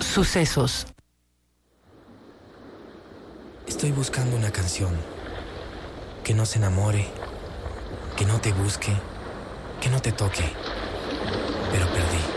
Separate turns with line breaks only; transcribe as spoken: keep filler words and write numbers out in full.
Sucesos.
Estoy buscando una canción que no se enamore, que no te busque, que no te toque, pero perdí.